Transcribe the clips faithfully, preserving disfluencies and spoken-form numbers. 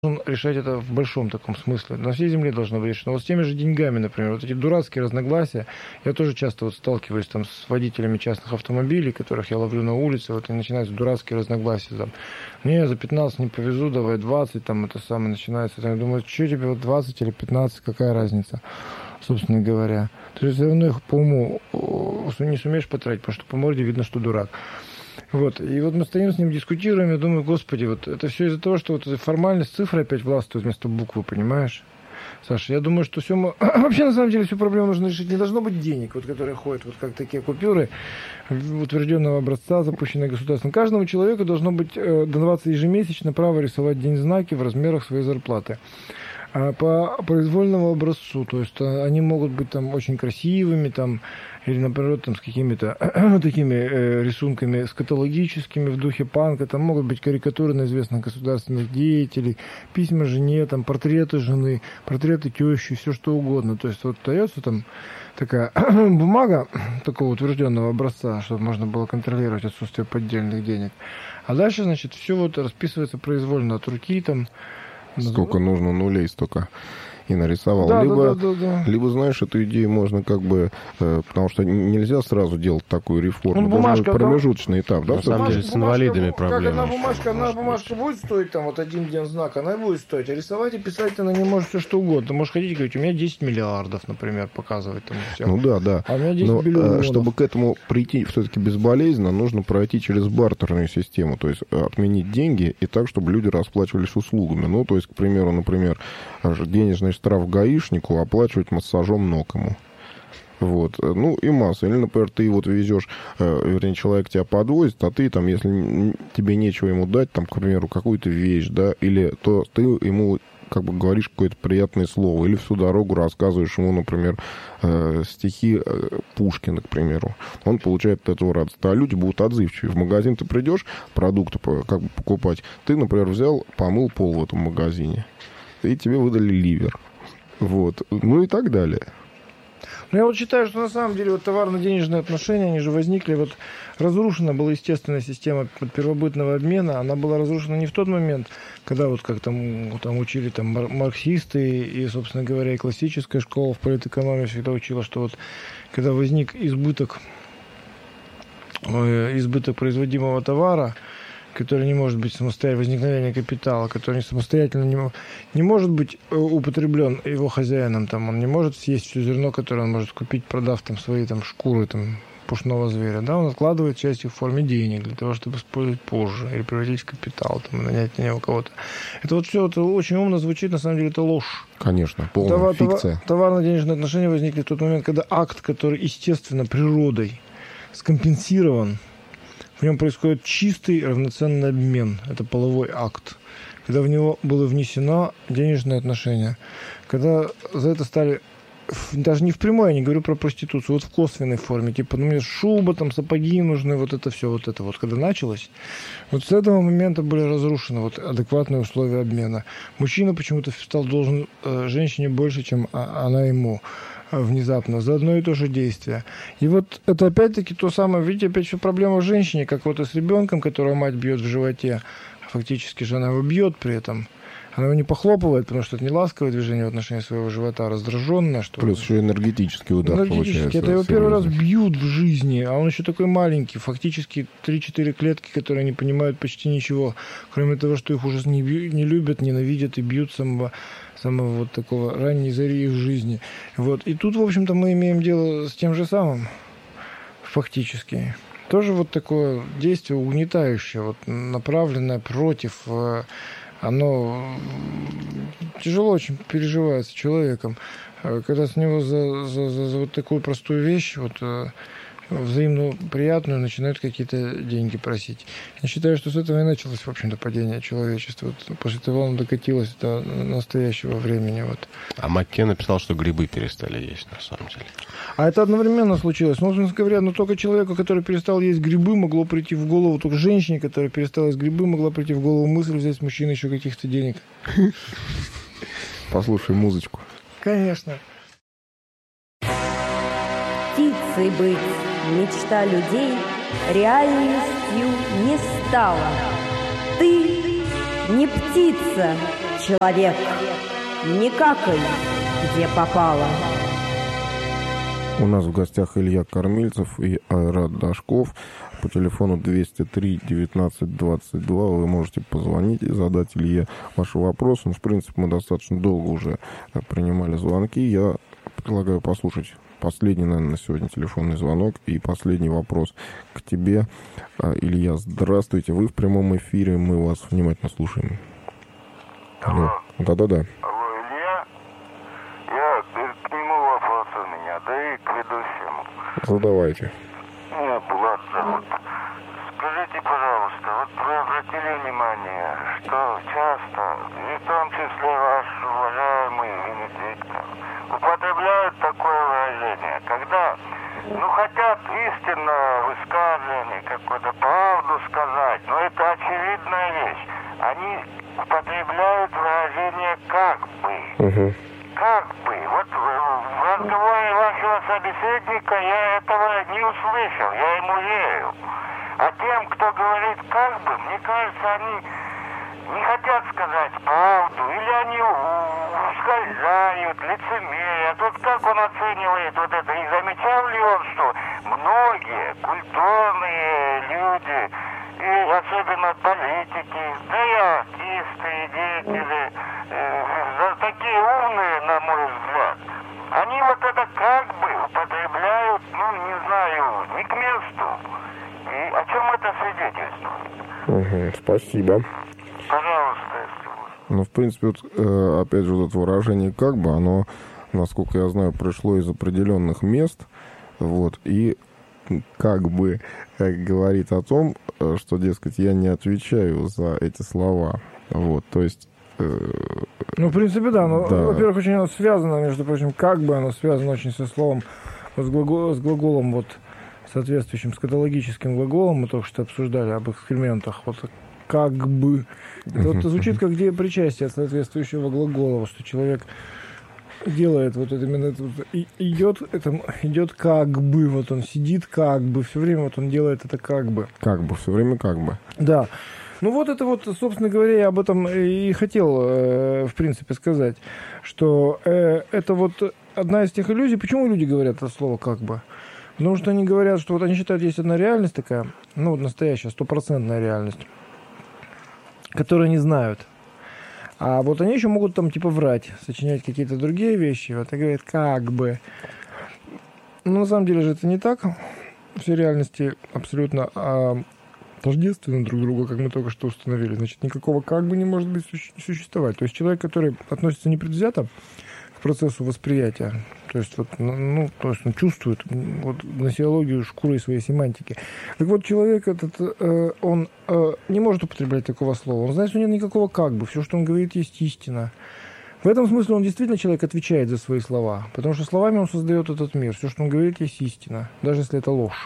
решать это в большом таком смысле. На всей земле должно быть решено. Вот с теми же деньгами, например, вот эти дурацкие разногласия. Я тоже часто вот сталкиваюсь там с водителями частных автомобилей, которых я ловлю на улице, вот и начинаются дурацкие разногласия. Там, не, за пятнадцать не повезу, давай двадцать, там это самое начинается. Там, я думаю, что тебе вот двадцать или пятнадцать, какая разница, собственно говоря. Ты же все равно их по уму не сумеешь потратить, потому что по морде видно, что дурак. Вот. И вот мы стоим с ним, дискутируем, я думаю, господи, вот это все из-за того, что вот формальность цифры опять властвует вместо буквы, понимаешь? Саша, я думаю, что все мы... Вообще, на самом деле, всю проблему нужно решить. Не должно быть денег, вот, которые ходят, вот как такие купюры утвержденного образца, запущенные государством. Каждому человеку должно быть э, даваться ежемесячно право рисовать деньзнаки в размерах своей зарплаты. А по произвольному образцу, то есть они могут быть там очень красивыми, там, или, наоборот, там, с какими-то такими э, рисунками скатологическими в духе панка, там могут быть карикатуры на известных государственных деятелей, письма жене, там, портреты жены, портреты тещи, все что угодно. То есть вот дается там такая бумага такого утвержденного образца, чтобы можно было контролировать отсутствие поддельных денег. А дальше, значит, все вот расписывается произвольно от руки, там. Сколько нужно нулей, столько и нарисовал. Да, либо, да, да, да, да. либо, знаешь, эту идею можно как бы... Э, потому что нельзя сразу делать такую реформу. Ну, бумажка, должен быть промежуточный этап. Да, на самом деле, с инвалидами проблемы. Как одна бумажка, одна бумажка будет стоить, там, вот один дензнак, она будет стоить. А рисовать и писать она не может все что угодно. Ты можешь ходить и говорить, у меня десять миллиардов, например, показывать там все. Ну да, да. А у меня десять Но, миллионов. Чтобы к этому прийти все-таки безболезненно, нужно пройти через бартерную систему. То есть отменить деньги и так, чтобы люди расплачивались услугами. Ну, то есть, к примеру, например, денежный штраф гаишнику оплачивать массажом ног ему. Вот. Ну, и масса. Или, например, ты вот везешь, вернее, человек тебя подвозит, а ты там, если тебе нечего ему дать, там, к примеру, какую-то вещь, да, или то ты ему как бы говоришь какое-то приятное слово, или всю дорогу рассказываешь ему, например, э, стихи э, Пушкина, к примеру. Он получает от этого радость. А люди будут отзывчивы. В магазин ты придешь, продукты как бы покупать, ты, например, взял, помыл пол в этом магазине, и тебе выдали ливер. Вот. Ну и так далее. Ну, я вот считаю, что на самом деле вот товарно-денежные отношения, они же возникли, вот разрушена была естественная система первобытного обмена, она была разрушена не в тот момент, когда вот как там, там учили там марксисты и, собственно говоря, и классическая школа в политэкономии всегда учила, что вот когда возник избыток, избыток производимого товара, который не может быть самостоятельно, возникновение капитала, который не самостоятельно не, не может быть употреблен его хозяином, там, он не может съесть все зерно, которое он может купить, продав там свои там шкуры там, пушного зверя, да, он откладывает часть их в форме денег для того, чтобы использовать позже или превратить в капитал, там, нанять на него кого-то. Это вот все это очень умно звучит, на самом деле это ложь. Конечно, полная Товар, фикция. Товарно-денежные отношения возникли в тот момент, когда акт, который естественно природой скомпенсирован, в нем происходит чистый равноценный обмен. Это половой акт. Когда в него было внесено денежное отношение. Когда за это стали... Даже не в прямой, я не говорю про проституцию, вот в косвенной форме. Типа, ну, мне шуба, там, сапоги нужны, вот это все, вот это вот. Когда началось, вот с этого момента были разрушены вот адекватные условия обмена. Мужчина почему-то стал должен э, женщине больше, чем а, она ему. Внезапно, за одно и то же действие. И вот это опять-таки то самое, видите, опять все проблема в женщине, как вот и с ребенком, которого мать бьет в животе. Фактически же она его бьет при этом. Она его не похлопывает, потому что это не ласковое движение в отношении своего живота, а раздраженное. Что плюс еще энергетический удар энергетический. получается. Это его первый раз бьют в жизни, а он еще такой маленький. Фактически три-четыре клетки, которые не понимают почти ничего, кроме того, что их уже не, бью, не любят, ненавидят и бьют самого, самого вот такого ранней зари их жизни. Вот. И тут, в общем-то, мы имеем дело с тем же самым, фактически. Тоже вот такое действие угнетающее, вот, направленное против... Оно тяжело очень переживается человеком, когда с него за, за, за, за вот такую простую вещь, вот, взаимно приятную, начинают какие-то деньги просить. Я считаю, что с этого и началось, в общем-то, падение человечества. Вот после того оно докатилось до настоящего времени. Вот. А Маккен написал, что грибы перестали есть, на самом деле. А это одновременно случилось. Ну, собственно говоря, но только человеку, который перестал есть грибы, могло прийти в голову, только женщине, которая перестала есть грибы, могла прийти в голову мысль взять с мужчины еще каких-то денег. Послушай музычку. Конечно. Птицей быть мечта людей реальностью не стала. Ты не птица, человек, не какай, где попало. У нас в гостях Илья Кормильцев и Айрат Дашков. По телефону двести три девятнадцать двадцать два вы можете позвонить и задать Илье ваши вопросы. Ну, в принципе, мы достаточно долго уже принимали звонки. Я предлагаю послушать последний, наверное, на сегодня телефонный звонок и последний вопрос к тебе. Илья, здравствуйте. Вы в прямом эфире, мы вас внимательно слушаем. Алло. Да-да-да. Алло, Илья? Я, к нему вопрос у меня, да и к ведущему. Задавайте. Меня Булат зовут. Скажите, пожалуйста, вот вы обратили внимание, что часто, и в том числе ваш уважаемый Венедиктов, употребляют такое выражение, когда, ну, хотят истинного высказывания, какую-то правду сказать, но это очевидная вещь. Они употребляют выражение «как бы». Угу. Как бы. Вот в разговоре вашего собеседника я этого не услышал, я ему верю. А тем, кто говорит «как бы», мне кажется, они не хотят сказать правду, или они ускользают, лицемерят. Вот как он оценивает вот это? И замечал ли он, что многие культурные люди, и особенно политики, да и артисты, и деятели, э, такие умные, на мой взгляд, они вот это как бы употребляют, ну, не знаю, не к месту. И о чем это свидетельствует? Угу, спасибо. Пожалуйста, если можно. Ну, в принципе, вот, э, опять же, вот это выражение «как бы», оно, насколько я знаю, пришло из определенных мест, вот, и как бы э, говорит о том, э, что, дескать, я не отвечаю за эти слова, вот, то есть... Э, ну, в принципе, да, но, да. Во-первых, очень оно связано, между прочим, как бы оно связано очень со словом, с, глагол, с глаголом, вот, соответствующим скатологическим глаголом, мы только что обсуждали об экскрементах, вот, как бы. Это вот звучит как причастие от соответствующего глагола, что человек делает вот это именно это, и идет, это идет как бы, вот он сидит как бы, все время вот он делает это как бы. Как бы, все время как бы. Да. Ну вот это вот, собственно говоря, я об этом и хотел, э, в принципе, сказать, что э, это вот одна из тех иллюзий. Почему люди говорят это слово как бы? Потому что они говорят, что вот они считают, есть одна реальность такая, ну вот настоящая, стопроцентная реальность, которые не знают. А вот они еще могут там типа врать, сочинять какие-то другие вещи. Вот и говорят, как бы. Но на самом деле же это не так. Все реальности абсолютно а, тождественны друг другу, как мы только что установили. Значит, никакого как бы не может быть суще- существовать. То есть человек, который относится непредвзято к процессу восприятия, то есть вот, ну, то есть он чувствует вот гносеологию шкурой своей семантики. Так вот, человек этот, э, он э, не может употреблять такого слова. Он знает, что нет никакого как бы. Все, что он говорит, есть истина. В этом смысле он действительно, человек, отвечает за свои слова. Потому что словами он создает этот мир. Все, что он говорит, есть истина. Даже если это ложь.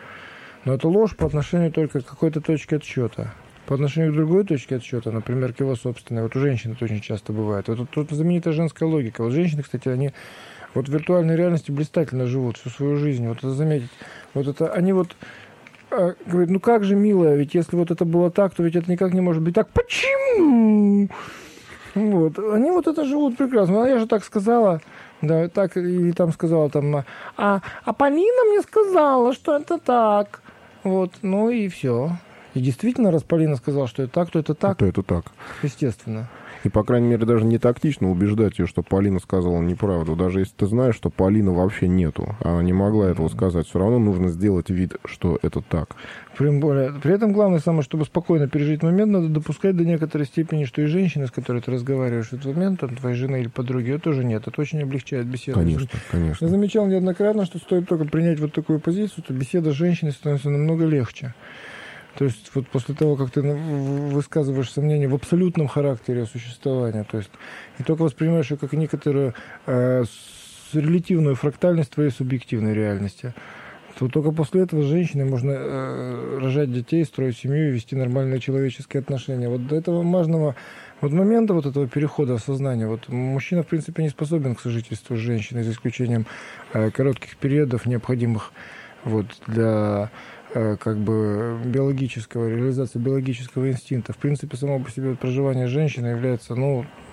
Но это ложь по отношению только к какой-то точке отсчета. По отношению к другой точке отсчета, например, к его собственной. Вот у женщин это очень часто бывает. Это тут знаменитая женская логика. Вот женщины, кстати, они вот в виртуальной реальности блистательно живут всю свою жизнь. Вот это заметить. Вот это они вот э, говорят, ну как же, милая, ведь если вот это было так, то ведь это никак не может быть так. Почему? Вот. Они вот это живут прекрасно. А я же так сказала, да, так, или там сказала, там, а, а Полина мне сказала, что это так. Вот, ну и все. И действительно, раз Полина сказала, что это так, то это так. То это так. Естественно. И, по крайней мере, даже не тактично убеждать ее, что Полина сказала неправду. Даже если ты знаешь, что Полины вообще нету, она не могла этого сказать, все равно нужно сделать вид, что это так. При, более, при этом главное самое, чтобы спокойно пережить момент, надо допускать до некоторой степени, что и женщина, с которой ты разговариваешь в этот момент, там, твоей жены или подруги, ее тоже нет. Это очень облегчает беседу. Конечно, конечно. Я замечал неоднократно, что стоит только принять вот такую позицию, то беседа с женщиной становится намного легче. То есть вот после того, как ты высказываешь сомнения в абсолютном характере существования, то есть и только воспринимаешь ее как некоторую э, релятивную фрактальность твоей субъективной реальности, то только после этого с женщиной можно э, рожать детей, строить семью и вести нормальные человеческие отношения. Вот до этого важного вот момента, вот этого перехода сознания, вот мужчина, в принципе, не способен к сожительству с женщиной, за исключением э, коротких периодов, необходимых вот для как бы биологического, реализации биологического инстинкта. В принципе, само по себе проживание женщины является, ну,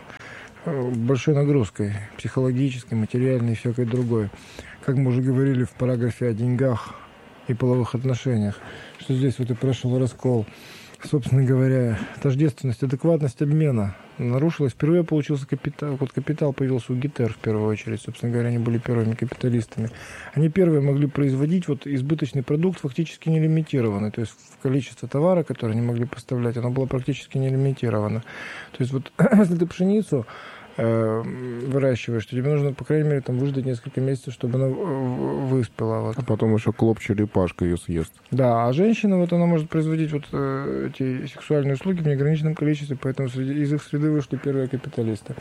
большой нагрузкой психологической, материальной и всякой другой. Как мы уже говорили в параграфе о деньгах и половых отношениях, что здесь вот и прошел раскол. Собственно говоря, тождественность, адекватность обмена нарушилась. Впервые получился капитал. Вот капитал появился у ГИТЭР в первую очередь. Собственно говоря, они были первыми капиталистами. Они первые могли производить вот избыточный продукт, фактически нелимитированный. То есть в количестве товара, который они могли поставлять, оно было практически нелимитировано. То есть вот если ты пшеницу э, выращиваешь, то тебе нужно, по крайней мере, там выждать несколько месяцев, чтобы она выспела. Вот. А потом еще клоп-черепашка ее съест. Да, а женщина, вот она может производить вот э, эти сексуальные услуги в неограниченном количестве, поэтому среди, из их среды вышли первые капиталисты.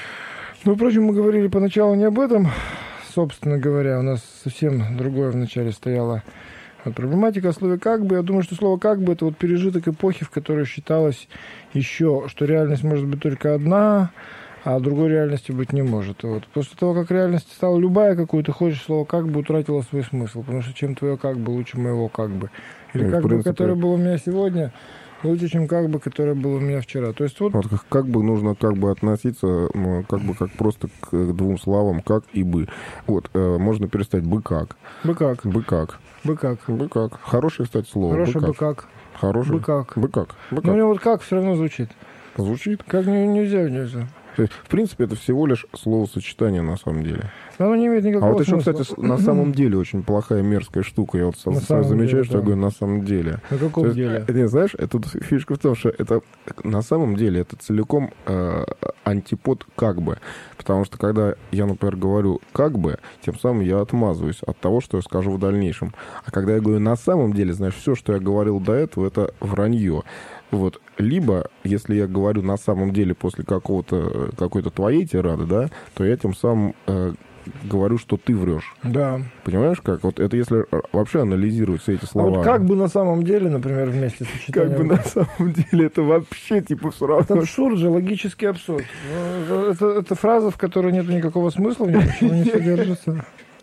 Ну, впрочем, мы говорили поначалу не об этом. Собственно говоря, у нас совсем другое вначале стояло. Вот проблематика о слове «как бы». Я думаю, что слово «как бы» — это вот пережиток эпохи, в которой считалось еще, что реальность может быть только одна, а другой реальности быть не может. Вот. После того, как реальность стала любая, какую ты хочешь, слово «как бы» утратило свой смысл, потому что чем твое «как бы» лучше моего «как бы». Или Ну, «как в бы», принципе, которое было у меня сегодня, лучше, чем «как бы», которое было у меня вчера. То есть вот... Вот как, как бы нужно как бы относиться, ну, как бы как просто к двум словам «как» и «бы». Вот, э, можно перестать «бы как». «Бы как». «Бы как». «Бы как». «Бы как». Хорошее, кстати, слово. Хорошее «бы «бы как». Хорошее. «Бы как». «Бы как». «Бы Но у как». него вот «как» все равно звучит. Звучит. Как не- нельзя, нельзя. То есть, в принципе, это всего лишь словосочетание на самом деле. Но оно не имеет А никакого вот еще, смысла. кстати, с- на самом деле очень плохая мерзкая штука. Я вот сам, На сам самом замечаю, деле, что да. я говорю на самом деле. На каком То есть, деле? э, Не, знаешь, это фишка в том, что это на самом деле это целиком э, антипод «как бы». Потому что когда я, например, говорю «как бы», тем самым я отмазываюсь от того, что я скажу в дальнейшем. А когда я говорю «на самом деле», значит, все, что я говорил до этого, это вранье. Вот. Либо, если я говорю на самом деле после какого-то, какой-то твоей тирады, да, то я тем самым э, говорю, что ты врешь. Да. Понимаешь как? Вот это если вообще анализировать все эти А слова. вот как бы на самом деле, например, вместе с Как сочетанием... бы на самом деле это вообще типа все Это равно. абсурд же, логический абсурд. Ну, Это, это фраза, в которой нет никакого смысла, в ней ничего не содержится.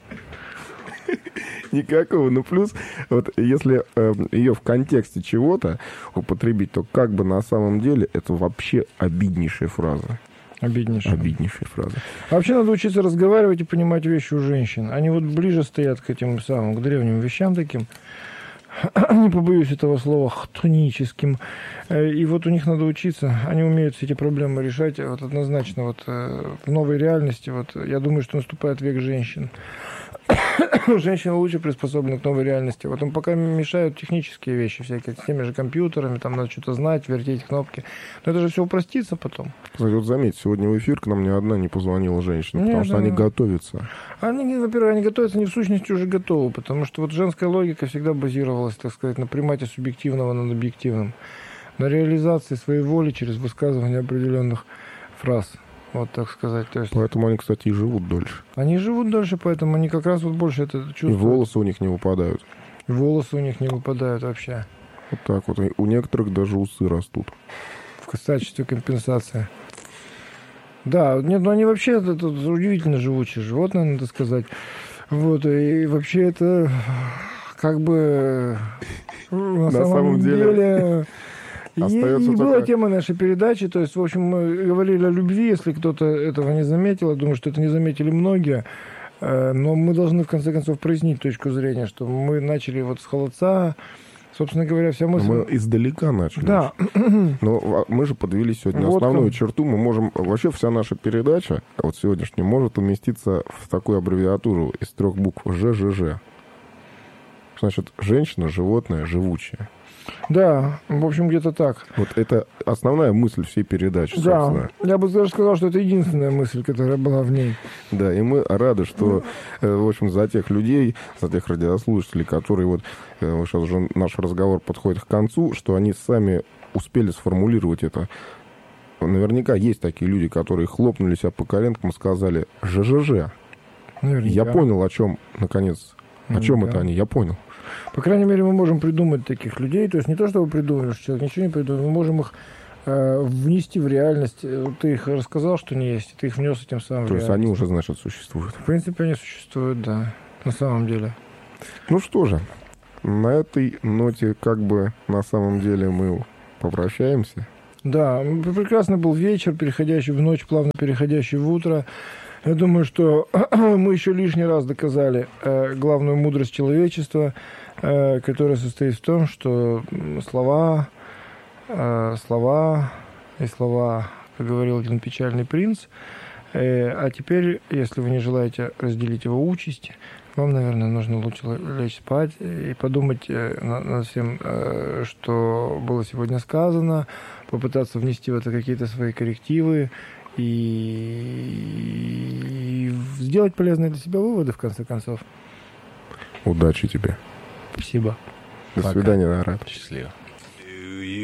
Никакого. Ну, плюс, вот если э, ее в контексте чего-то употребить, то как бы на самом деле это вообще обиднейшая фраза. Обиднейшее. Обиднейшая фраза. А вообще надо учиться разговаривать и понимать вещи у женщин. Они вот ближе стоят к этим самым, к древним вещам таким, не побоюсь этого слова, хтоническим. Э, И вот у них надо учиться. Они умеют все эти проблемы решать. Вот однозначно вот э, в новой реальности, вот я думаю, что наступает век женщин. Женщины лучше приспособлены к новой реальности. Вот им пока мешают технические вещи всякие, с теми же компьютерами, там надо что-то знать, вертеть кнопки. Но это же все упростится потом. Кстати, вот заметь, сегодня в эфир к нам ни одна не позвонила женщина, Нет, потому что да. они готовятся. Они, во-первых, они готовятся, они в сущности уже готовы, потому что вот женская логика всегда базировалась, так сказать, на примате субъективного над объективным, на реализации своей воли через высказывание определенных фраз. Вот так сказать. То есть Поэтому они, кстати, и живут дольше. они живут дольше, поэтому они как раз вот больше это И чувствуют. волосы у них не выпадают. Волосы у них не выпадают вообще. Вот так вот. И у некоторых даже усы растут. В качестве компенсации. Да, нет, ну они вообще это, это удивительно живучие животные, надо сказать. Вот, и вообще это как бы на, самом, самом деле деле... И, остается и была только- тема нашей передачи, то есть, в общем, мы говорили о любви, если кто-то этого не заметил, я думаю, что это не заметили многие, э, но мы должны, в конце концов, прояснить точку зрения, что мы начали вот с холодца, собственно говоря, вся мысль... Мы издалека начали. Да, Но а, мы же подвели сегодня Вот основную он. черту. Мы можем... Вообще вся наша передача, вот сегодняшняя, может уместиться в такую аббревиатуру из трех букв ЖЖЖ. Значит, женщина, животное, живучее. да, в общем, где-то так. Вот это основная мысль всей передачи, собственно. Да, я бы даже сказал, что это единственная мысль, которая была в ней. Да, и мы рады, что, э, в общем, за тех людей, за тех радиослушателей, которые вот, э, сейчас уже наш разговор подходит к концу, что они сами успели сформулировать это. Наверняка есть такие люди, которые хлопнули себя по коленкам и сказали «ЖЖЖ». Наверняка. Я понял, о чем, наконец, о чем Наверняка. это они, я понял. По крайней мере, мы можем придумать таких людей. То есть не то, чтобы придумали, что человек ничего не придумал, мы можем их э, внести в реальность. Вот ты их рассказал, что не есть, и ты их внес этим самым в То есть реальность. они уже, значит, существуют. В принципе, они существуют, да, на самом деле. Ну что же, на этой ноте как бы на самом деле мы попрощаемся. Да, прекрасный был вечер, переходящий в ночь, плавно переходящий в утро. Я думаю, что мы еще лишний раз доказали э, главную мудрость человечества, э, которая состоит в том, что слова, э, слова и слова, как говорил один печальный принц. Э, а теперь, если вы не желаете разделить его участь, вам, наверное, нужно лучше лечь спать и подумать э, над всем, э, что было сегодня сказано, попытаться внести в это какие-то свои коррективы и сделать полезные для себя выводы, в конце концов. Удачи тебе. Спасибо. До Пока. свидания, Нарат. Счастливо.